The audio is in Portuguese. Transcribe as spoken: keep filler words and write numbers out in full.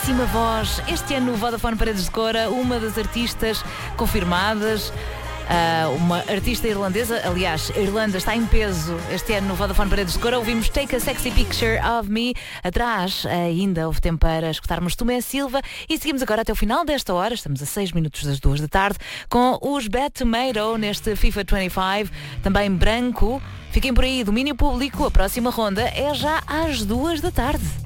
belíssima voz. Este ano no Vodafone Paredes de Cora, uma das artistas confirmadas. Uh, uma artista irlandesa, aliás, a Irlanda está em peso este ano no Vodafone Paredes de Cora. Ouvimos Take a Sexy Picture of Me. Atrás ainda houve tempo para escutarmos Tomé Silva. E seguimos agora até o final desta hora. Estamos a seis minutos das duas da tarde com os Bad Tomato neste FIFA vinte e cinco. Também branco. Fiquem por aí, domínio público. A próxima ronda é já às duas da tarde.